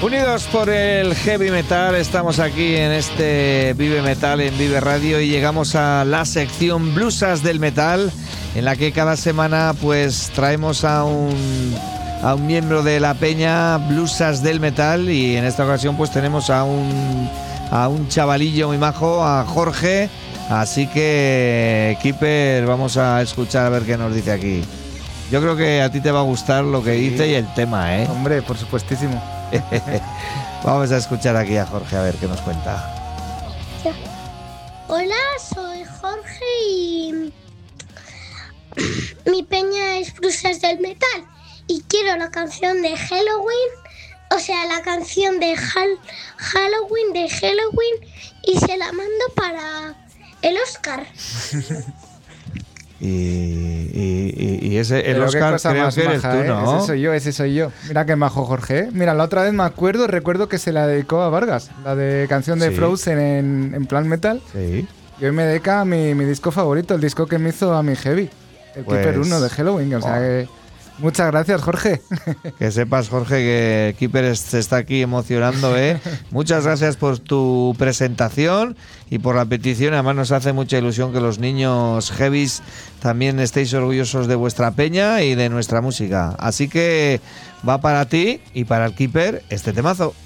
Unidos por el heavy metal, estamos aquí en este Vive Metal en Vive Radio y llegamos a la sección Blusas del Metal, en la que cada semana pues traemos a un miembro de la peña Blusas del Metal, y en esta ocasión pues tenemos a un chavalillo muy majo, a Jorge. Así que, Keeper, vamos a escuchar a ver qué nos dice aquí. Yo creo que a ti te va a gustar lo que dice y el tema, ¿eh? Hombre, por supuestísimo. Vamos a escuchar aquí a Jorge a ver qué nos cuenta. Hola, soy Jorge y mi peña es Blusas del Metal y quiero la canción de Halloween, o sea, la canción de Halloween de Halloween, y se la mando para el Oscar. Y ese, el Oscar, creo que eres tú, ¿no? Ese soy yo. Mira qué majo Jorge, ¿eh? Mira, la otra vez recuerdo que se la dedicó a Vargas, la de canción de Frozen en plan metal. Sí. Y hoy me dedica a mi disco favorito, el disco que me hizo a mi heavy, el Keeper 1 de Halloween. O sea que muchas gracias, Jorge. Que sepas, Jorge, que Keeper se está aquí emocionando, ¿eh? Muchas gracias por tu presentación y por la petición. Además nos hace mucha ilusión que los niños heavies también estéis orgullosos de vuestra peña y de nuestra música. Así que va para ti y para el Keeper este temazo.